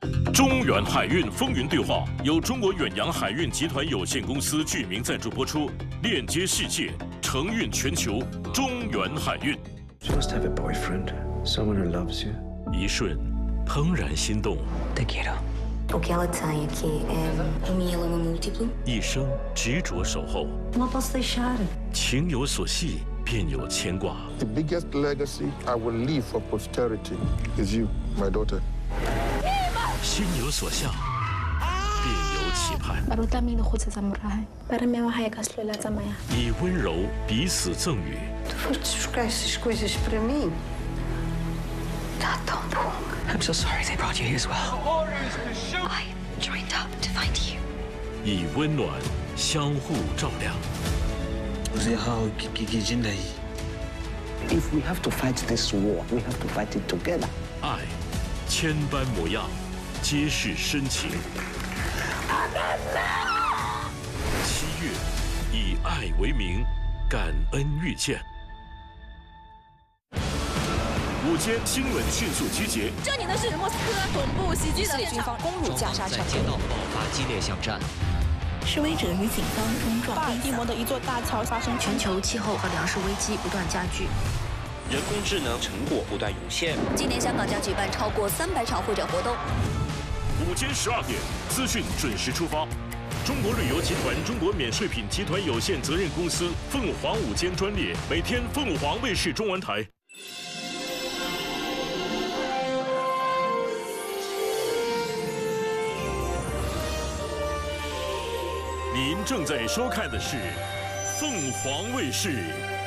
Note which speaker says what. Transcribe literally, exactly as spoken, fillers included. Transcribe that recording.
Speaker 1: 中远海运风云对话由中国远洋海运集团有限公司具名赞助播出，链接世界，承运全球。中远海运。
Speaker 2: You must have a boyfriend, someone who loves you.
Speaker 1: 一瞬，怦然心动。
Speaker 2: Te quiero.
Speaker 3: O que ela tem aqui é um mieloma múltiplo.
Speaker 1: 一生执着守候。
Speaker 3: Não posso deixar.
Speaker 1: 情有所系，便有牵挂。
Speaker 4: The biggest legacy I will leave for posterity is you, my daughter.
Speaker 1: 心有所向，便有期盼。
Speaker 5: Baru kami lukod sa samurahay para may makayakas lola sa maya.
Speaker 1: 以温柔彼此赠予。
Speaker 3: Tu foste buscar essas coisas para mim. Está tão bom.
Speaker 2: I'm so sorry they brought you here as well.
Speaker 3: I joined up to find you.
Speaker 1: 以温暖相互照亮。
Speaker 2: If we have to fight this war, we have to fight it together.
Speaker 1: 爱，千般模样，皆是深情。七月，以爱为名，感恩遇见。午间新闻迅速集结。
Speaker 6: 这里呢是莫斯科总部袭击的现场，攻入加沙城，
Speaker 7: 在街道爆发激烈巷战。
Speaker 8: 示威者与警方冲撞。
Speaker 6: 巴尔的摩的一座大桥发生
Speaker 9: 全球气候和粮食危机不断加剧，
Speaker 7: 人工智能成果不断涌现。
Speaker 6: 今年香港将举办超过三百场会展活动。
Speaker 1: 午间十二点，资讯准时出发。中国旅游集团中国免税品集团有限责任公司凤凰午间专列，每天凤凰卫视中文台。 您正在收看的是凤凰卫视